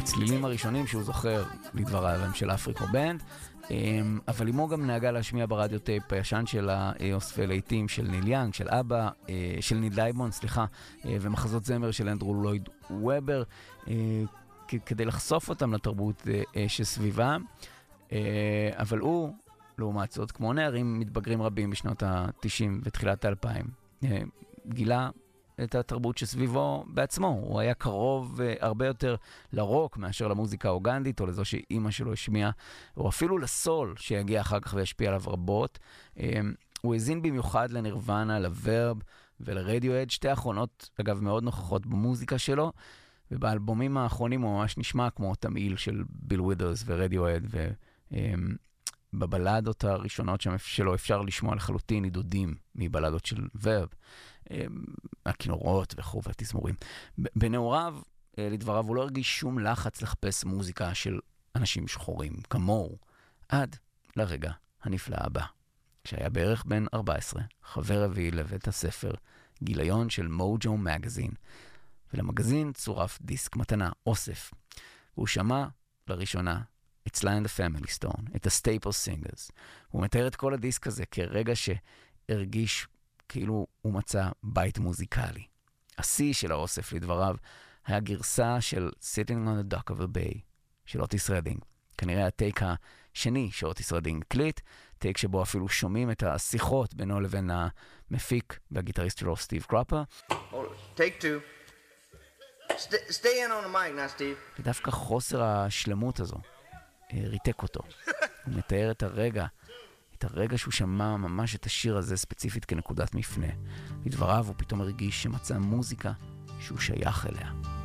הצלילים הראשונים שהוא זוכר לדבריו הם של אפריקו בנד, אבל אמו גם נהגה להשמיע ברדיו טייפ הישן שלה אוספי להיטים של ניל יאנג, של אבא, של ניל דיימונד, ומחזות זמר של אנדרו לויד וובר, כדי לחשוף אותם לתרבות שסביבם. אבל הוא, לעומת זאת, כמו נערים מתבגרים רבים בשנות ה-90 ותחילת ה-2000, גילה את התרבות שסביבו בעצמו. הוא היה קרוב הרבה יותר לרוק מאשר למוזיקה האוגנדית, או לזו שאימא שלו השמיעה, או אפילו לסול שיגיע אחר כך והשפיע עליו רבות. הוא הזין במיוחד לנירוונה, לוורב ולרדיואד, שתי האחרונות, אגב, מאוד נוכחות במוזיקה שלו, ובאלבומים האחרונים הוא ממש נשמע כמו תמעיל של ביל ווידרס ורדיואד, ובבלדות הראשונות שלו אפשר לשמוע לחלוטין עידודים מבלדות של ורב, הכינורות וכו' והתזמורים. בנעוריו, לדבריו, הוא לא הרגיש שום לחץ לחפש מוזיקה של אנשים שחורים כמוהו, עד לרגע הנפלא הבא. כשהיה בערך בן 14, חבר הביא לבית הספר גיליון של מוג'ו מגזין, ולמגזין צורף דיסק מתנה, אוסף. והוא שמע לראשונה את Sly and the Family Stone, את ה-Staple Singers. הוא מתאר את כל הדיסק הזה כרגע שהרגיש כאילו הוא מצא בית מוזיקלי. השיא של האוסף לדבריו היה גרסה של Sitting on the Dock of a Bay של אוטיס רדינג. כנראה הטייק השני שאוטיס רדינג קליט, טייק שבו אפילו שומעים את השיחות בינו לבין המפיק והגיטריסט שלו סטיב קראפר. Take two. Stay in on the mic now, Steve. ודווקא חוסר השלמות הזו ריתק אותו. הוא מתאר את הרגע שהוא שמע ממש את השיר הזה ספציפית כנקודת מפנה. לדבריו הוא פתאום הרגיש שמצא מוזיקה שהוא שייך אליה.